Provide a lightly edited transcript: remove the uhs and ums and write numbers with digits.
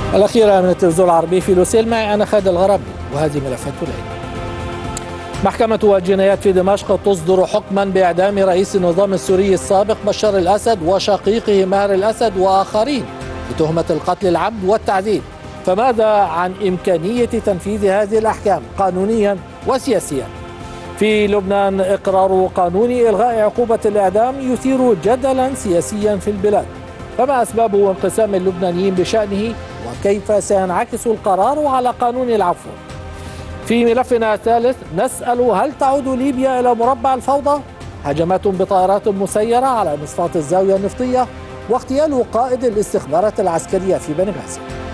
الأخيرة من التلفزيون العربي في لوسيل، معي أنا خالد الغربي، وهذه ملفات الليل. محكمة الجنايات في دمشق تصدر حكما بإعدام رئيس النظام السوري السابق بشار الأسد وشقيقه ماهر الأسد وآخرين بتهمة القتل العمد والتعذيب. فماذا عن إمكانية تنفيذ هذه الأحكام قانونيا وسياسيا؟ في لبنان إقرار قانون إلغاء عقوبة الإعدام يثير جدلا سياسيا في البلاد، فما أسباب انقسام اللبنانيين بشأنه؟ وكيف سينعكس القرار على قانون العفو؟ في ملفنا الثالث نسأل: هل تعود ليبيا إلى مربع الفوضى؟ هجمات بطائرات مسيرة على مصفاة الزاوية النفطية، واغتيال قائد الاستخبارات العسكرية في بني غازي.